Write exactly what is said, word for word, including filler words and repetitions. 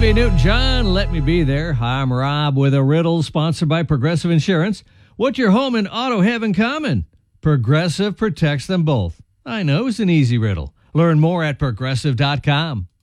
Olivia Newton-John, Let Me Be There. Hi, I'm Rob with a riddle sponsored by Progressive Insurance. What your home and auto have in common? Progressive protects them both. I know, it's an easy riddle. Learn more at progressive dot com.